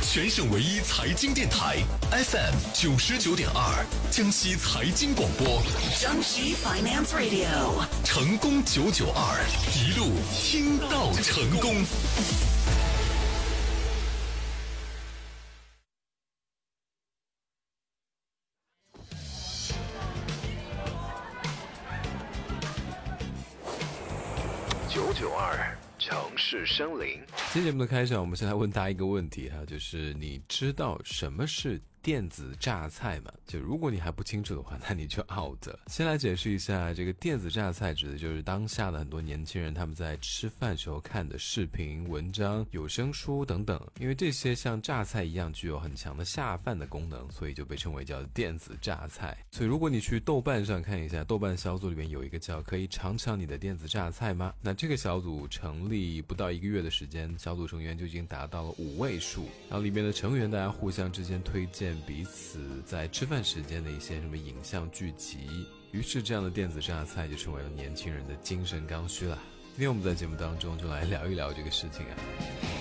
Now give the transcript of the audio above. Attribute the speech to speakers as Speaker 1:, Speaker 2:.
Speaker 1: 全省唯一财经电台 FM99.2，江西财经广播，
Speaker 2: 江西 Finance Radio，
Speaker 1: 成功992，一路听到成功。
Speaker 3: 992城市森林。
Speaker 4: 今天节目的开场，我们先来问大家一个问题哈，就是你知道什么是电子榨菜嘛？就如果你还不清楚的话，那你就 out。先来解释一下，这个电子榨菜指的就是当下的很多年轻人他们在吃饭时候看的视频、文章、有声书等等，因为这些像榨菜一样具有很强的下饭的功能，所以就被称为叫电子榨菜。所以如果你去豆瓣上看一下，豆瓣小组里面有一个叫可以尝尝你的电子榨菜吗？那这个小组成立不到1个月的时间，小组成员就已经达到了5位数，然后里面的成员大家互相之间推荐彼此在吃饭时间的一些什么影像剧集，于是这样的电子榨菜就成为了年轻人的精神刚需了。今天我们在节目当中就来聊一聊这个事情啊。